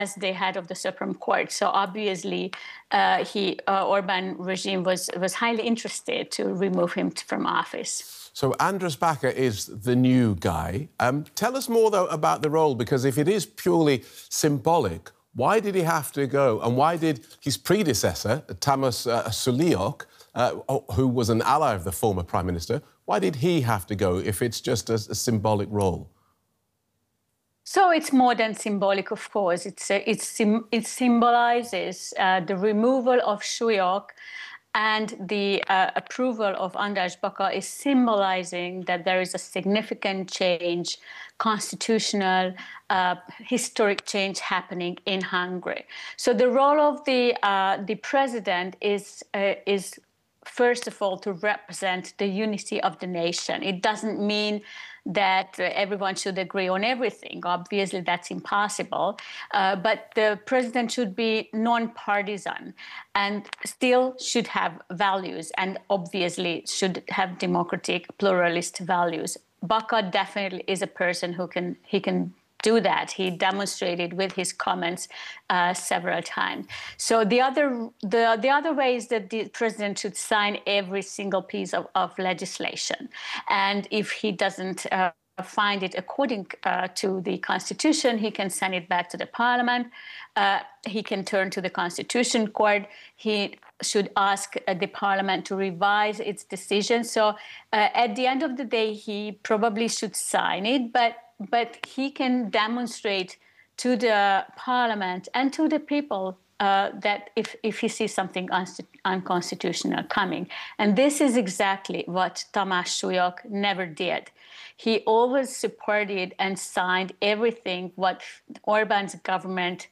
the head of the Supreme Court. So obviously, Orban regime was highly interested to remove him from office. So Andras Baka is the new guy. Tell us more, though, about the role, because if it is purely symbolic, why did he have to go? And why did his predecessor, Tamas Suliok, who was an ally of the former Prime Minister, why did he have to go if it's just a symbolic role? So it's more than symbolic, of course. It symbolizes the removal of Suliok, and the approval of Andras Baka is symbolizing that there is a significant change, constitutional, historic change happening in Hungary. So the role of the president is first of all to represent the unity of the nation. It doesn't mean that everyone should agree on everything. Obviously, that's impossible. But the president should be non-partisan and still should have values, and obviously should have democratic, pluralist values. Baka definitely is a person who can do that. He demonstrated with his comments several times. So the other way is that the president should sign every single piece of legislation, and if he doesn't find it according to the constitution, he can send it back to the parliament. He can turn to the Constitution Court. He should ask the parliament to revise its decision. So at the end of the day, he probably should sign it, but he can demonstrate to the parliament and to the people that if he sees something unconstitutional coming. And this is exactly what Tamas Suliok never did. He always supported and signed everything what Orban's government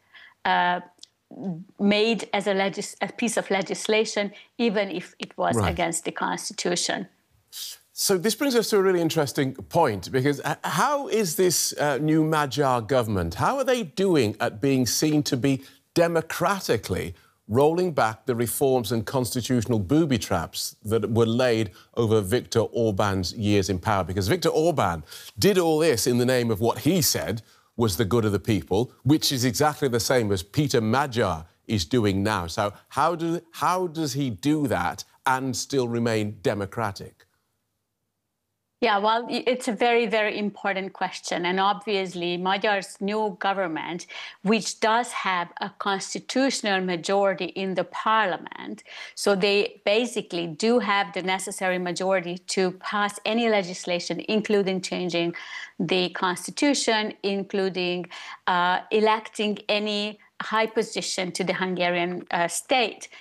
made as a piece of legislation, even if it was against the constitution. So this brings us to a really interesting point, because how is this new Magyar government, how are they doing at being seen to be democratically rolling back the reforms and constitutional booby traps that were laid over Viktor Orban's years in power? Because Viktor Orban did all this in the name of what he said was the good of the people, which is exactly the same as Peter Magyar is doing now. So how does he do that and still remain democratic? Yeah, well, it's a very, very important question. And obviously, Magyar's new government, which does have a constitutional majority in the parliament, so they basically do have the necessary majority to pass any legislation, including changing the constitution, including electing any high position to the Hungarian state.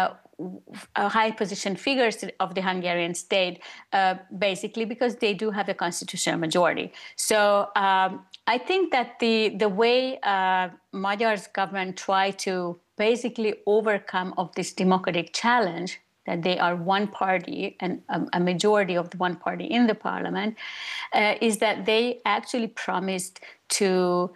High position figures of the Hungarian state, basically because they do have a constitutional majority. So I think that the way Magyar's government tried to basically overcome of this democratic challenge, that they are one party and a majority of the one party in the parliament, is that they actually promised to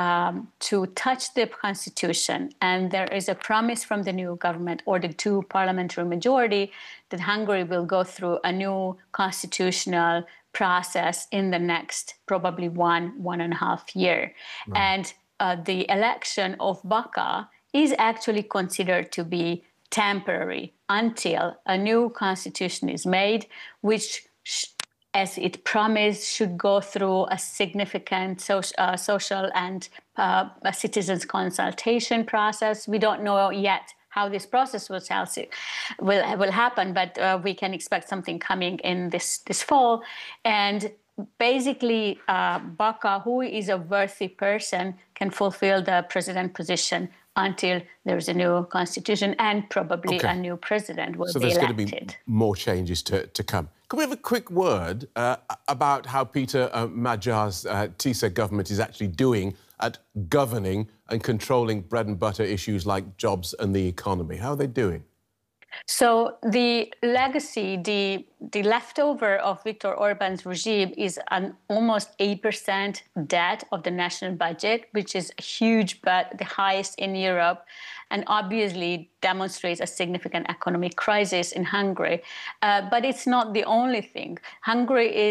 touch the constitution. And there is a promise from the new government or the two parliamentary majority that Hungary will go through a new constitutional process in the next probably 1.5 years. And the election of Baka is actually considered to be temporary until a new constitution is made, which as it promised, should go through a significant social and a citizens' consultation process. We don't know yet how this process will happen, but we can expect something coming in this fall. And basically, Baka, who is a worthy person, can fulfill the president position until there's a new constitution and probably a new president will be elected. So there's going to be more changes to come. Can we have a quick word about how Peter Magyar's TISA government is actually doing at governing and controlling bread and butter issues like jobs and the economy? How are they doing? So the legacy, the leftover of Viktor Orban's regime is an almost 8% debt of the national budget, which is huge, but the highest in Europe, and obviously demonstrates a significant economic crisis in Hungary. But it's not the only thing. Hungary is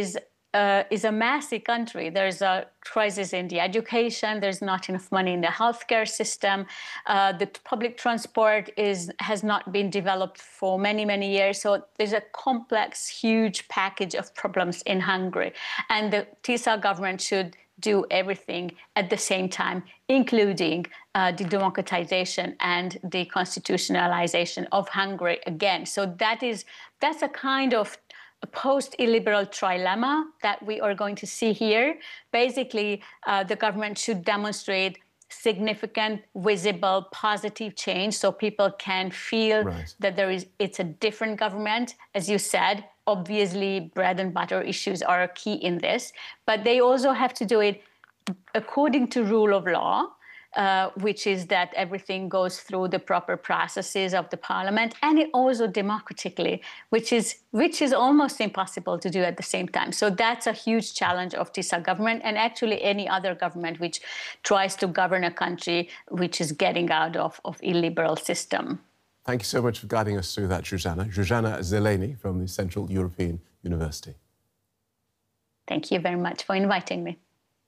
is a messy country. There's a crisis in the education. There's not enough money in the healthcare system. The public transport has not been developed for many, many years. So there's a complex, huge package of problems in Hungary. And the TISA government should do everything at the same time, including the democratization and the constitutionalization of Hungary again. So that's a kind of a post-illiberal trilemma that we are going to see here. Basically, the government should demonstrate significant, visible, positive change so people can feel that it's a different government. As you said, obviously, bread and butter issues are key in this, but they also have to do it according to rule of law, which is that everything goes through the proper processes of the parliament, and it also democratically, which is almost impossible to do at the same time. So that's a huge challenge of TISA government, and actually any other government which tries to govern a country which is getting out of illiberal system. Thank you so much for guiding us through that, Zsuzsanna. Zsuzsanna Zeleny from the Central European University. Thank you very much for inviting me.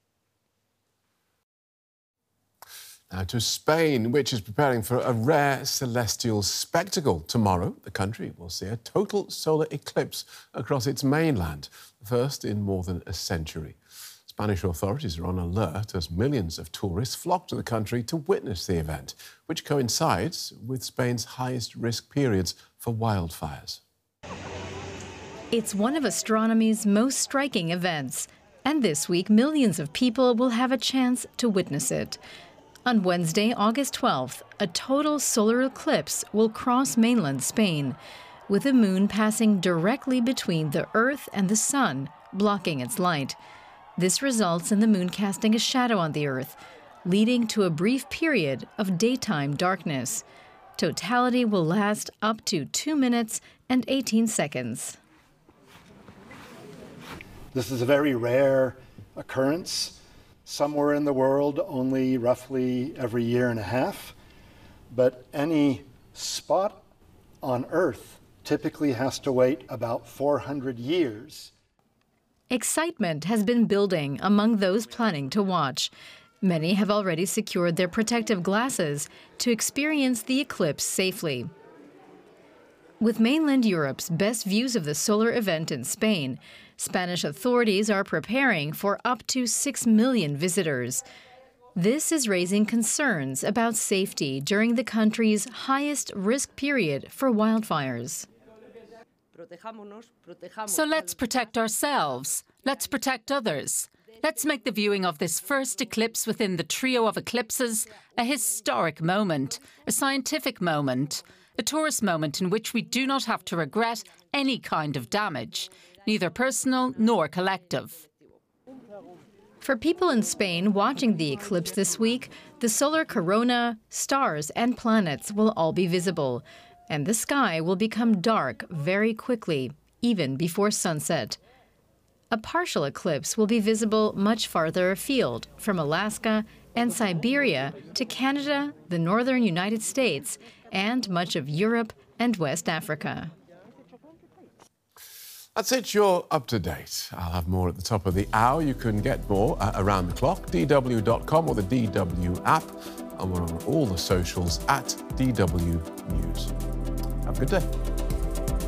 Now to Spain, which is preparing for a rare celestial spectacle. Tomorrow, the country will see a total solar eclipse across its mainland, the first in more than a century. Spanish authorities are on alert as millions of tourists flock to the country to witness the event, which coincides with Spain's highest risk periods for wildfires. It's one of astronomy's most striking events, and this week millions of people will have a chance to witness it. On Wednesday, August 12th, a total solar eclipse will cross mainland Spain, with the moon passing directly between the Earth and the Sun, blocking its light. This results in the moon casting a shadow on the Earth, leading to a brief period of daytime darkness. Totality will last up to 2 minutes and 18 seconds. This is a very rare occurrence. Somewhere in the world, only roughly every year and a half. But any spot on Earth typically has to wait about 400 years. Excitement has been building among those planning to watch. Many have already secured their protective glasses to experience the eclipse safely. With mainland Europe's best views of the solar event in Spain, Spanish authorities are preparing for up to 6 million visitors. This is raising concerns about safety during the country's highest risk period for wildfires. So let's protect ourselves. Let's protect others. Let's make the viewing of this first eclipse within the trio of eclipses a historic moment, a scientific moment, a tourist moment in which we do not have to regret any kind of damage, neither personal nor collective. For people in Spain watching the eclipse this week, the solar corona, stars and planets will all be visible, and the sky will become dark very quickly, even before sunset. A partial eclipse will be visible much farther afield, from Alaska and Siberia to Canada, the northern United States, and much of Europe and West Africa. That's it, you're up to date. I'll have more at the top of the hour. You can get more around the clock, dw.com or the DW app. And we're on all the socials at DW News. Have a good day.